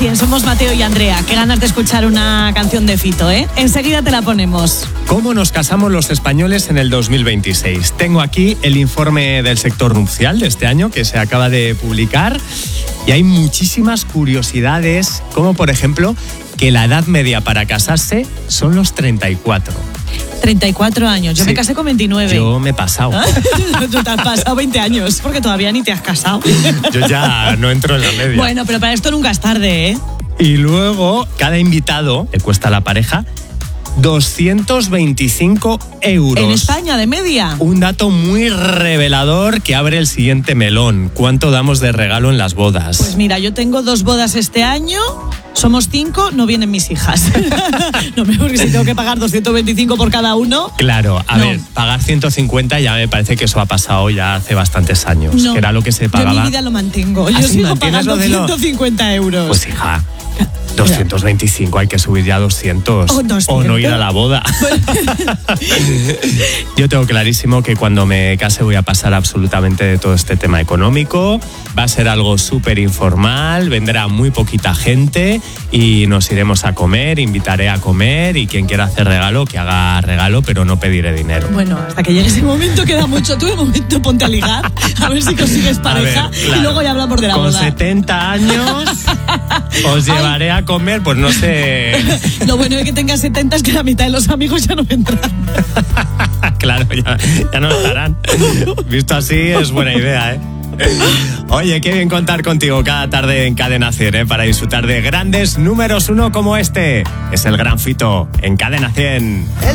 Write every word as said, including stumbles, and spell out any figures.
cien, somos Mateo y Andrea. Qué ganas de escuchar una canción de Fito, ¿eh? Enseguida te la ponemos. ¿Cómo nos casamos los españoles en el dos mil veintiséis? Tengo aquí el informe del sector nupcial de este año que se acaba de publicar y hay muchísimas curiosidades, como por ejemplo que la edad media para casarse son los treinta y cuatro. treinta y cuatro años. Yo Sí. me casé con veintinueve. Yo me he pasado. Tú te has pasado veinte años, porque todavía ni te has casado. Yo ya no entro en la media. Bueno, pero para esto nunca es tarde, ¿eh? Y luego, cada invitado le cuesta a la pareja doscientos veinticinco euros. En España, de media. Un dato muy revelador que abre el siguiente melón. ¿Cuánto damos de regalo en las bodas? Pues mira, yo tengo dos bodas este año, somos cinco, no vienen mis hijas. No, porque si tengo que pagar doscientos veinticinco por cada uno. Claro, a No. ver, pagar ciento cincuenta ya me parece que eso ha pasado ya hace bastantes años. No, que era lo que se yo pagaba. en mi vida lo mantengo. ¿Ah, Yo sí, sigo mantienes pagando lo de lo- ciento cincuenta euros. Pues hija, doscientos veinticinco, hay que subir ya a doscientos. Oh, doscientos. O no ir a la boda. Yo tengo clarísimo que cuando me case voy a pasar absolutamente de todo este tema económico. Va a ser algo súper informal, vendrá muy poquita gente y nos iremos a comer, invitaré a comer y quien quiera hacer regalo, que haga regalo, pero no pediré dinero. Bueno, hasta que llegue ese momento queda mucho. Tú de momento ponte a ligar, a ver si consigues pareja, A ver, claro. y luego ya hablamos de la Con boda. setenta años os llevaré a comer, pues no sé. Lo bueno de que tengas setenta es que la mitad de los amigos ya no vendrán. Claro, ya, ya no estarán. Visto así es buena idea, ¿eh? Oye, qué bien contar contigo cada tarde en Cadena cien, ¿eh? Para disfrutar de grandes números uno como este. Es el Gran Fito en Cadena cien.